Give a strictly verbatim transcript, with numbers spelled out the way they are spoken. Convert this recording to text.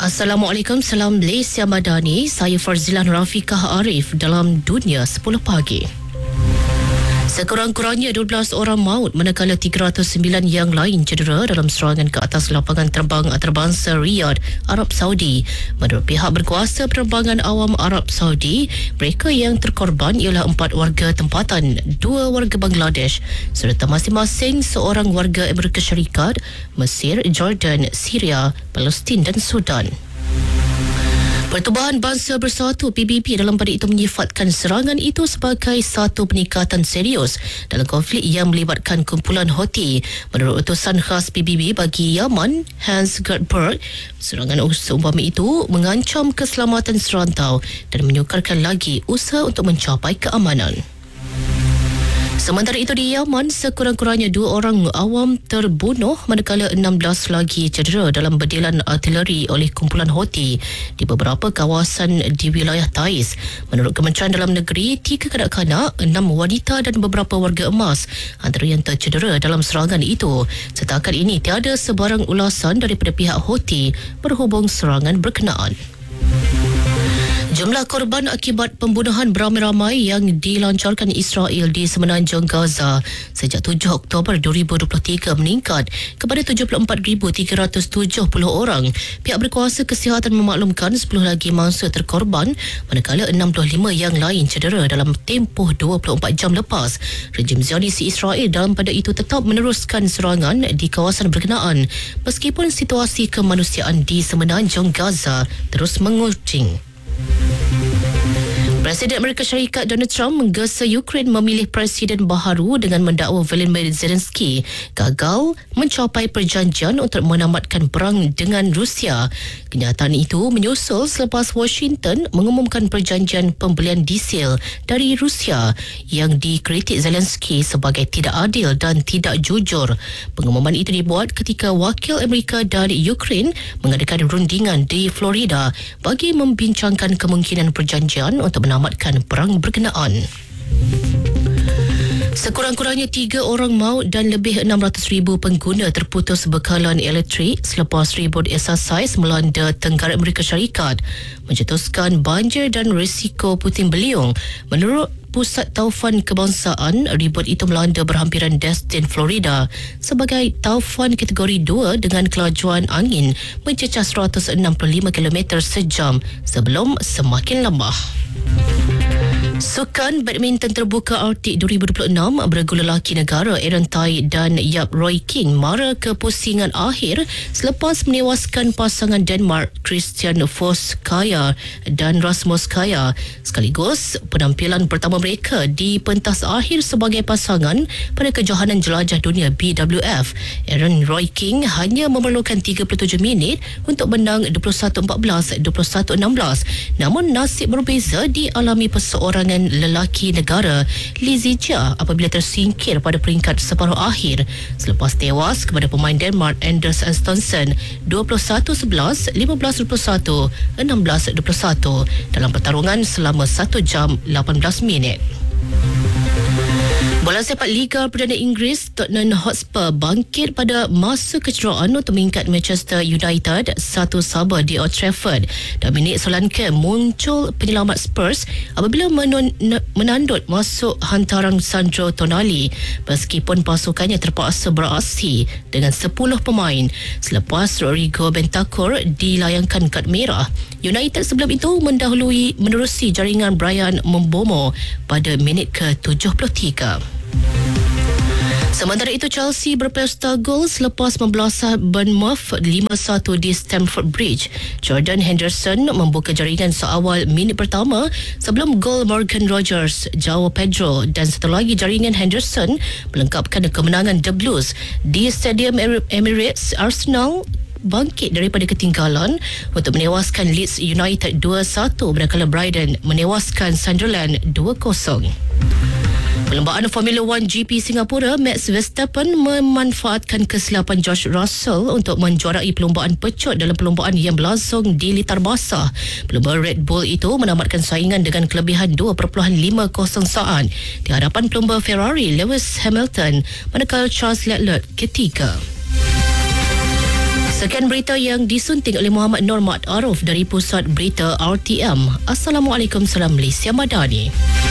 Assalamualaikum, salam Malaysia Madani. Saya Farzilan Rafiqah Arif dalam Dunia sepuluh Pagi. Sekurang-kurangnya dua belas orang maut manakala tiga ratus sembilan yang lain cedera dalam serangan ke atas lapangan terbang antarabangsa Riyadh, Arab Saudi. Menurut pihak berkuasa penerbangan awam Arab Saudi, mereka yang terkorban ialah empat warga tempatan, dua warga Bangladesh serta masing-masing seorang warga Amerika Syarikat, Mesir, Jordan, Syria, Palestin dan Sudan. Pertubuhan Bangsa Bersatu P B B dalam pada itu menyifatkan serangan itu sebagai satu peningkatan serius dalam konflik yang melibatkan kumpulan Houthi. Menurut utusan khas P B B bagi Yaman, Hans Gertberg, serangan seumpama itu mengancam keselamatan serantau dan menyukarkan lagi usaha untuk mencapai keamanan. Sementara itu di Yaman, sekurang-kurangnya dua orang awam terbunuh manakala enam belas lagi cedera dalam bedilan artileri oleh kumpulan Houthi di beberapa kawasan di wilayah Taiz. Menurut Kementerian Dalam Negeri, tiga kanak-kanak, enam wanita dan beberapa warga emas antara yang tercedera dalam serangan itu. Setakat ini tiada sebarang ulasan daripada pihak Houthi berhubung serangan berkenaan. Jumlah korban akibat pembunuhan beramai-ramai yang dilancarkan Israel di semenanjung Gaza sejak tujuh Oktober dua ribu dua puluh tiga meningkat kepada tujuh puluh empat ribu tiga ratus tujuh puluh orang. Pihak berkuasa kesihatan memaklumkan sepuluh lagi mangsa terkorban manakala enam puluh lima yang lain cedera dalam tempoh dua puluh empat jam lepas. Rejim Zionis Israel dalam pada itu tetap meneruskan serangan di kawasan berkenaan meskipun situasi kemanusiaan di semenanjung Gaza terus mengucing. Presiden Amerika Syarikat Donald Trump menggesa Ukraine memilih presiden baharu dengan mendakwa Volodymyr Zelensky gagal mencapai perjanjian untuk menamatkan perang dengan Rusia. Kenyataan itu menyusul selepas Washington mengumumkan perjanjian pembelian diesel dari Rusia yang dikritik Zelensky sebagai tidak adil dan tidak jujur. Pengumuman itu dibuat ketika wakil Amerika dari Ukraine mengadakan rundingan di Florida bagi membincangkan kemungkinan perjanjian untuk menamatkan perang berkenaan. Sekurang-kurangnya tiga orang maut dan lebih enam ratus ribu pengguna terputus bekalan elektrik selepas ribut asas saiz melanda Tenggara Amerika Syarikat, mencetuskan banjir dan risiko puting beliung. Menurut Pusat Taufan Kebangsaan, ribut itu melanda berhampiran Destin, Florida sebagai taufan kategori dua dengan kelajuan angin mencecah seratus enam puluh lima kilometer sejam sebelum semakin lemah. Sukan badminton terbuka Arctic dua ribu dua puluh enam, bergula lelaki negara Aaron Tai dan Yap Roy King mara ke pusingan akhir selepas menewaskan pasangan Denmark Christian Foskaya dan Rasmus Kaya. Sekaligus penampilan pertama mereka di pentas akhir sebagai pasangan pada kejohanan jelajah dunia B W F. Aaron Roy King hanya memerlukan tiga puluh tujuh minit untuk menang dua puluh satu empat belas, dua puluh satu enam belas. Namun nasib berbeza dialami perseorangan lelaki negara Lee Zijia apabila tersingkir pada peringkat separuh akhir selepas tewas kepada pemain Denmark Anders Antonsen dua puluh satu sebelas, lima belas dua puluh satu, enam belas dua puluh satu dalam pertarungan selama satu jam lapan belas minit. Bola sepak Liga Perdana Inggeris, Tottenham Hotspur bangkit pada masa kecederaan untuk mengikat Manchester United satu sama di Old Trafford. Dominic Solanke muncul penyelamat Spurs apabila menun- menandut masuk hantaran Sandro Tonali meskipun pasukannya terpaksa beraksi dengan sepuluh pemain selepas Rodrigo Bentancur dilayangkan kad merah. United sebelum itu mendahului menerusi jaringan Brian Mbeumo pada minit ke tujuh puluh tiga. Sementara itu, Chelsea berpesta gol selepas membelasah Bournemouth lima satu di Stamford Bridge. Jordan Henderson membuka jaringan seawal minit pertama sebelum gol Morgan Rogers, João Pedro dan satu lagi jaringan Henderson melengkapkan kemenangan The Blues. Di Stadium Emirates, Arsenal bangkit daripada ketinggalan untuk menewaskan Leeds United dua satu manakala Brighton menewaskan Sunderland dua kosong. Perlombaan Formula One G P Singapura, Max Verstappen memanfaatkan kesilapan George Russell untuk menjuarai perlombaan pecut dalam perlombaan yang berlangsung di litar basah. Pelumba Red Bull itu menamatkan saingan dengan kelebihan dua perpuluhan lima kosong saat di hadapan pelumba Ferrari Lewis Hamilton manakala Charles Leclerc ketiga. Sekian berita yang disunting oleh Muhammad Normat Arif dari Pusat Berita R T M. Assalamualaikum, salam Malaysia Madani.